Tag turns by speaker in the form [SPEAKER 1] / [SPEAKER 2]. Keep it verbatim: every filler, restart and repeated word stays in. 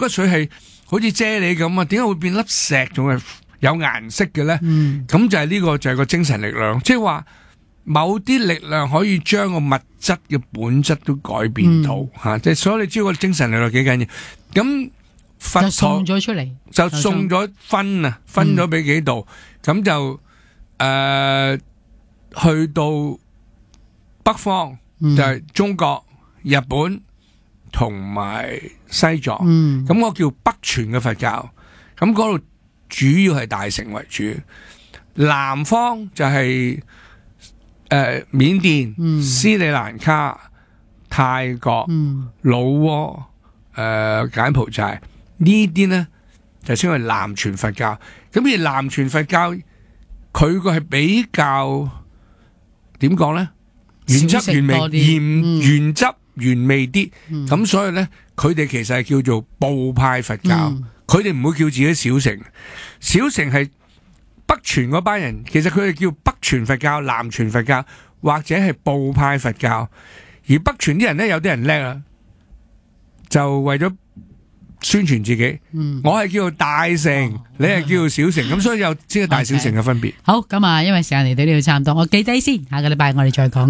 [SPEAKER 1] 筆水係好似啫喱咁啊，點解會變粒石仲係有顏色嘅咧？咁、嗯、就係呢個就係個精神力量，即係話某啲力量可以將個物質嘅本質都改變到吓，即係、嗯啊、所以你知道個精神力量幾緊要。咁佛陀
[SPEAKER 2] 就送咗出嚟，
[SPEAKER 1] 就送咗分啊，分咗俾幾度，咁、嗯、就誒、呃、去到北方、嗯、就係、是、中國、日本同埋西藏，咁、嗯、我叫北傳嘅佛教，咁嗰度主要係大乘為主，南方就係、是、誒、呃、緬甸、嗯、斯里蘭卡、泰國、嗯、老撾、誒、呃、柬埔寨。呢啲呢就稱為南傳佛教，咁而南傳佛教佢個係比較點講呢？原汁原味，原、嗯、原汁原味啲，咁、嗯、所以呢，佢哋其實係叫做部派佛教，佢哋唔會叫自己小乘，小乘係北傳嗰班人，其實佢哋叫北傳佛教、南傳佛教或者係部派佛教，而北傳啲人呢，有啲人叻啊，就為咗宣傳自己，嗯、我係叫做大乘，哦、你係叫做小乘，咁、嗯、所以有即係大小乘嘅分別。
[SPEAKER 2] 好，咁啊，因為時間嚟到呢度差唔多，我記低先，下個禮拜我哋再講。